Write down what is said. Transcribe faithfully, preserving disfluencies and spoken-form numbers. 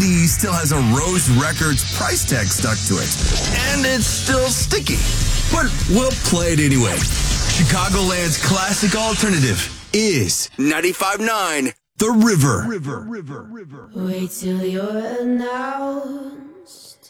D still has a Rose Records price tag stuck to it. And it's still sticky. But we'll play it anyway. Chicagoland's classic alternative is ninety-five point nine The River. River, River, River. Wait till you're announced